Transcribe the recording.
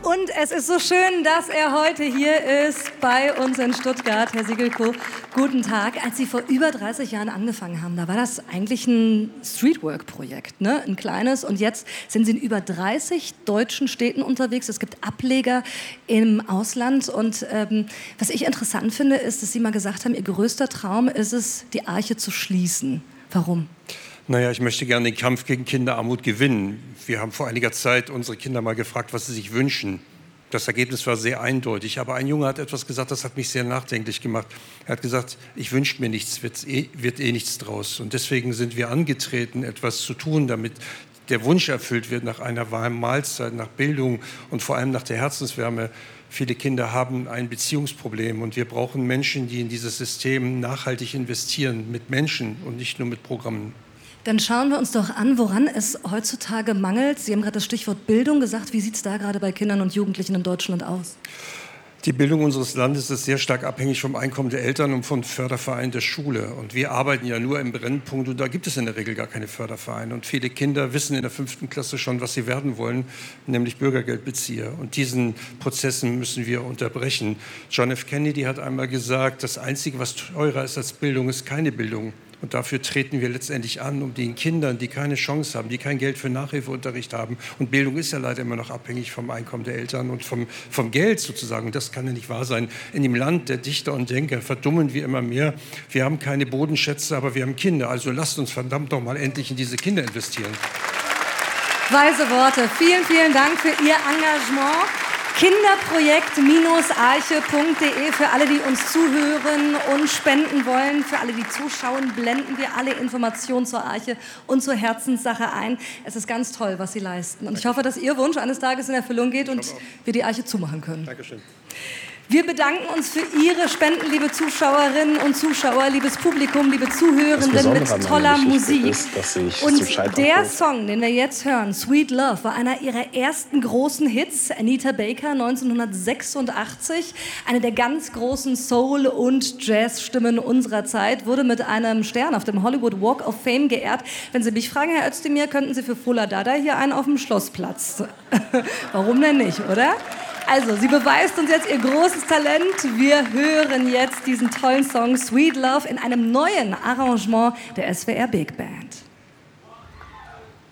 Und es ist so schön, dass er heute hier ist bei uns in Stuttgart. Herr Siegelko, guten Tag. Als Sie vor über 30 Jahren angefangen haben, da war das eigentlich ein Streetwork-Projekt, ne? Ein kleines. Und jetzt sind Sie in über 30 deutschen Städten unterwegs. Es gibt Ableger im Ausland. Und was ich interessant finde, ist, dass Sie mal gesagt haben, Ihr größter Traum ist es, die Arche zu schließen. Warum? Naja, ich möchte gerne den Kampf gegen Kinderarmut gewinnen. Wir haben vor einiger Zeit unsere Kinder mal gefragt, was sie sich wünschen. Das Ergebnis war sehr eindeutig. Aber ein Junge hat etwas gesagt, das hat mich sehr nachdenklich gemacht. Er hat gesagt, ich wünsche mir nichts, wird nichts draus. Und deswegen sind wir angetreten, etwas zu tun, damit der Wunsch erfüllt wird nach einer warmen Mahlzeit, nach Bildung und vor allem nach der Herzenswärme. Viele Kinder haben ein Beziehungsproblem und wir brauchen Menschen, die in dieses System nachhaltig investieren, mit Menschen und nicht nur mit Programmen. Dann schauen wir uns doch an, woran es heutzutage mangelt. Sie haben gerade das Stichwort Bildung gesagt. Wie sieht es da gerade bei Kindern und Jugendlichen in Deutschland aus? Die Bildung unseres Landes ist sehr stark abhängig vom Einkommen der Eltern und vom Förderverein der Schule. Und wir arbeiten ja nur im Brennpunkt und da gibt es in der Regel gar keine Fördervereine. Und viele Kinder wissen in der 5. Klasse schon, was sie werden wollen, nämlich Bürgergeldbezieher. Und diesen Prozessen müssen wir unterbrechen. John F. Kennedy hat einmal gesagt, das Einzige, was teurer ist als Bildung, ist keine Bildung. Und dafür treten wir letztendlich an, um den Kindern, die keine Chance haben, die kein Geld für Nachhilfeunterricht haben. Und Bildung ist ja leider immer noch abhängig vom Einkommen der Eltern und vom Geld sozusagen. Und das kann ja nicht wahr sein. In dem Land der Dichter und Denker verdummen wir immer mehr. Wir haben keine Bodenschätze, aber wir haben Kinder. Also lasst uns verdammt doch mal endlich in diese Kinder investieren. Weise Worte. Vielen, vielen Dank für Ihr Engagement. Kinderprojekt-arche.de für alle, die uns zuhören und spenden wollen. Für alle, die zuschauen, blenden wir alle Informationen zur Arche und zur Herzenssache ein. Es ist ganz toll, was Sie leisten. Und ich hoffe, dass Ihr Wunsch eines Tages in Erfüllung geht und wir die Arche zumachen können. Dankeschön. Wir bedanken uns für Ihre Spenden, liebe Zuschauerinnen und Zuschauer, liebes Publikum, liebe Zuhörenden mit toller Musik. Ist, und der Song, den wir jetzt hören, Sweet Love, war einer ihrer ersten großen Hits. Anita Baker 1986, eine der ganz großen Soul- und Jazzstimmen unserer Zeit, wurde mit einem Stern auf dem Hollywood Walk of Fame geehrt. Wenn Sie mich fragen, Herr Özdemir, könnten Sie für Fola Dada hier einen auf dem Schlossplatz. Warum denn nicht, oder? Also, sie beweist uns jetzt ihr großes Talent. Wir hören jetzt diesen tollen Song Sweet Love in einem neuen Arrangement der SWR Big Band.